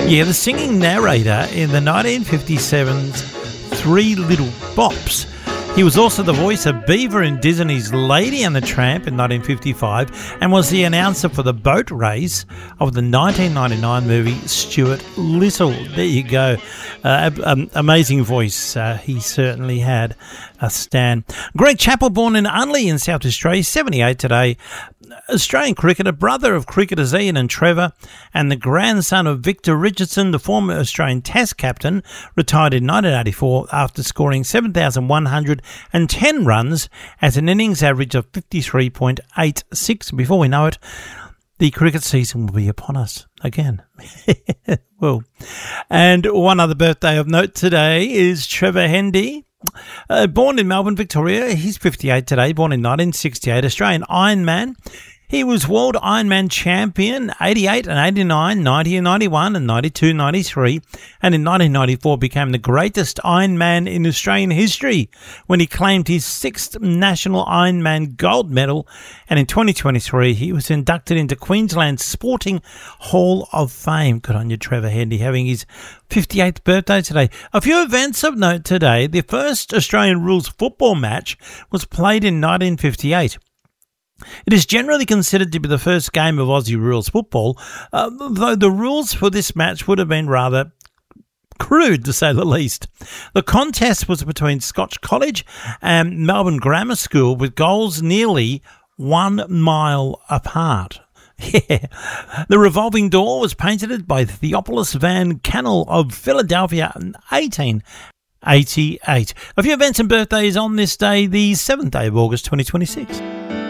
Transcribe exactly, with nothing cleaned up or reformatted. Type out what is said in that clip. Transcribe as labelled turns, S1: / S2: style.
S1: Yeah, the singing narrator in the nineteen fifty-seven's Three Little Bops. He was also the voice of Beaver in Disney's Lady and the Tramp in nineteen fifty-five and was the announcer for the boat race of the nineteen ninety-nine movie Stuart Little. There you go. Uh, um, amazing voice uh, he certainly had, uh, Stan. Greg Chappell, born in Unley in South Australia, seventy-eight today. Australian cricketer, brother of cricketers Ian and Trevor, and the grandson of Victor Richardson, the former Australian Test captain, retired in nineteen eighty-four after scoring seven thousand one hundred ten runs at an innings average of fifty-three point eight six. Before we know it, the cricket season will be upon us again. Well, and one other birthday of note today is Trevor Hendy. Uh, born in Melbourne, Victoria, he's fifty-eight today, born in nineteen sixty-eight, Australian Ironman. He was World Ironman Champion eighty-eight and eighty-nine, ninety and ninety-one, and ninety-two, ninety-three, and in nineteen ninety-four became the greatest Ironman in Australian history when he claimed his sixth national Ironman gold medal, and in twenty twenty-three he was inducted into Queensland's Sporting Hall of Fame. Good on you, Trevor Hendy, having his fifty-eighth birthday today. A few events of note today. The first Australian rules football match was played in nineteen fifty-eight. It is generally considered to be the first game of Aussie rules football, uh, though the rules for this match would have been rather crude, to say the least. The contest was between Scotch College and Melbourne Grammar School, with goals nearly one mile apart. Yeah. The revolving door was painted by Theophilus Van Cannel of Philadelphia in eighteen eighty-eight. A few events and birthdays on this day, the seventh day of August twenty twenty-six.